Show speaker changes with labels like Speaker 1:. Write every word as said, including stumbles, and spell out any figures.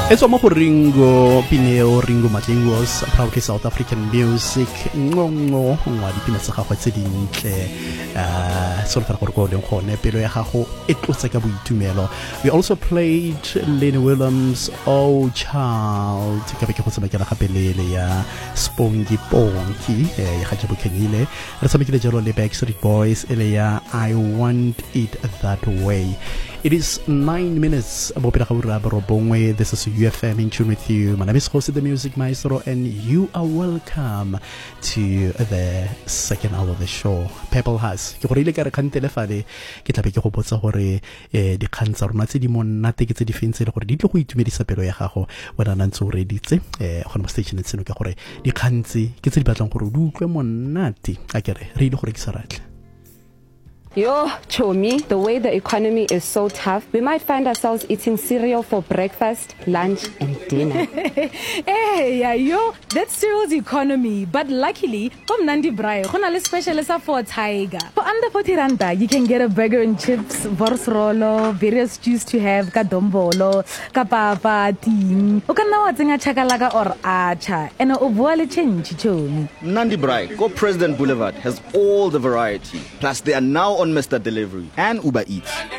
Speaker 1: It's Omaho Ringo, Pineo, Ringo Matlingos, proudly South African music. Ngongo, Wadi Pinasa Hawatsidin, Solfa Horgodion Hone, Pelo Haho, it was like a Tumelo. We also played Lenny Williams, Oh Child, Kapikosamaka Hapelea, Spongy Bonky, Hajabu Kanile, Rasamiki Jero Backstreet Boys, Elea, I Want It That Way. It is nine minutes. This is U F M in tune with you. My name is Jose the Music Maestro, and you are welcome to the second hour of the show. Pebble has. Ke gore ile ka re khantele fale ke tlabe ke go botsa gore eh di khantsha rona tse di monate ke tse di fentse le gore di tle go itumedisa pelo ya gago wena nantse o reditse eh go na station tseno ke gore di khantsi ke tse di batlang gore di utlwe monate a kere re ile gore ke sa ratle.
Speaker 2: Yo, Chomi, the way the economy is so tough, we might find ourselves eating cereal for breakfast, lunch, and dinner.
Speaker 3: Hey, yeah, yo, that's cereal's economy. But luckily, from Nandi Brai, we have specialist for Tiger. For under forty randa, you can get a burger and chips, bors rolo, various juice to have, kadombolo, kapapa, ting. You can now think a chakalaga or acha, and a ovuale change, Chomi.
Speaker 4: Nandi Brai, Go President Boulevard has all the variety. Plus, they are now on Mister Delivery and Uber Eats.